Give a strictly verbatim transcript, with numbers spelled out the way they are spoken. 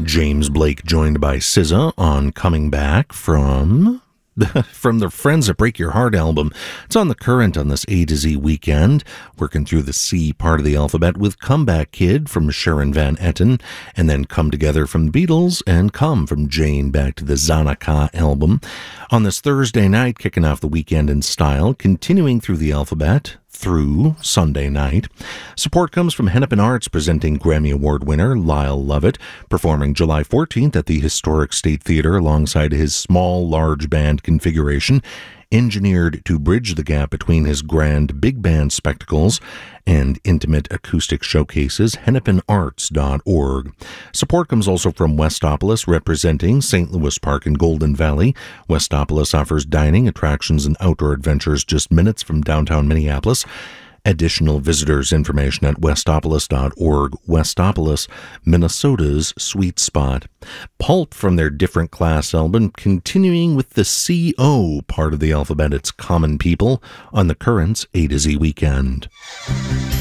James Blake joined by S Z A on Coming Back from from the Friends That Break Your Heart album. It's on the current on this A to Z weekend, working through the C part of the alphabet with Comeback Kid from Sharon Van Etten, and then Come Together from the Beatles, and Come from Jane back to the Zanaka album. On this Thursday night, kicking off the weekend in style, continuing through the alphabet through Sunday night. Support comes from Hennepin Arts, presenting Grammy Award winner Lyle Lovett, performing July fourteenth at the Historic State Theater alongside his small, large band configuration, engineered to bridge the gap between his grand big band spectacles and intimate acoustic showcases. hennepin arts dot org. Support comes also from Westopolis, representing Saint Louis Park and Golden Valley. Westopolis offers dining, attractions, and outdoor adventures just minutes from downtown Minneapolis. Additional visitors information at westopolis dot org. Westopolis, Minnesota's sweet spot. Pulp from their Different Class album, continuing with the C O part of the alphabet. It's Common People on the Currents A to Z weekend.